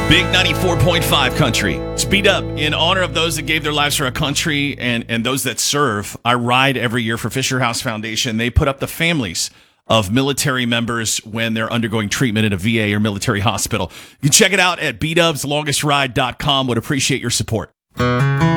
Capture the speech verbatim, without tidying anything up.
Big ninety-four point five country. Speed up. In honor of those that gave their lives for a country and, and those that serve, I ride every year for Fisher House Foundation. They put up the families of military members when they're undergoing treatment in a V A or military hospital. You can check it out at b dubs longest ride dot com. Would appreciate your support.